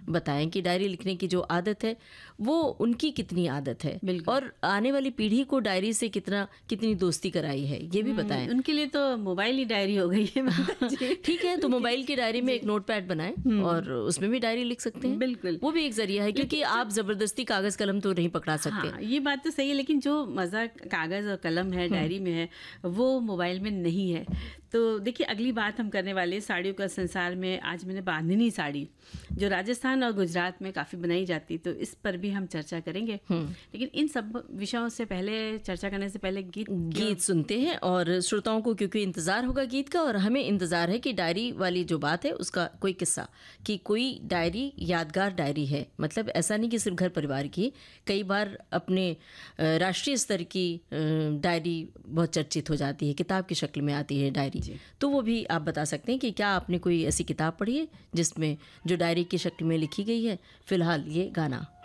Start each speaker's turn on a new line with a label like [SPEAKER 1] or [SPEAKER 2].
[SPEAKER 1] बताएं कि डायरी लिखने की जो आदत है वो उनकी कितनी आदत है, और आने वाली पीढ़ी को डायरी से कितनी दोस्ती कराई है, ये भी बताएं।
[SPEAKER 2] उनके लिए तो मोबाइल ही डायरी हो गई है।
[SPEAKER 1] ठीक है, तो मोबाइल की डायरी में एक नोटपैड बनाएं और उसमें भी डायरी लिख सकते हैं।
[SPEAKER 2] बिल्कुल,
[SPEAKER 1] वो भी एक जरिया है, क्योंकि आप जबरदस्ती कागज कलम तो नहीं पकड़ा सकते।
[SPEAKER 2] हाँ, ये बात तो सही है, लेकिन जो मज़ा कागज़ और कलम है, डायरी में है, वो मोबाइल में नहीं है। तो देखिए, अगली बात हम करने वाले साड़ियों का संसार में। आज मैंने बांधनी साड़ी जो राजस्थान और गुजरात में काफ़ी बनाई जाती, तो इस पर भी हम चर्चा करेंगे। लेकिन इन सब विषयों से पहले, चर्चा करने से पहले गीत
[SPEAKER 1] सुनते हैं। और श्रोताओं को क्योंकि इंतज़ार होगा गीत का, और हमें इंतज़ार है कि डायरी वाली जो बात है उसका कोई किस्सा, कि कोई डायरी यादगार डायरी है। मतलब ऐसा नहीं कि सिर्फ घर परिवार की, कई बार अपने राष्ट्रीय स्तर की डायरी बहुत चर्चित हो जाती है, किताब की शक्ल में आती है डायरी। तो वो भी आप बता सकते हैं कि क्या आपने कोई ऐसी किताब पढ़ी है जिसमें जो डायरी की शक्ल में लिखी गई है। फिलहाल ये गाना।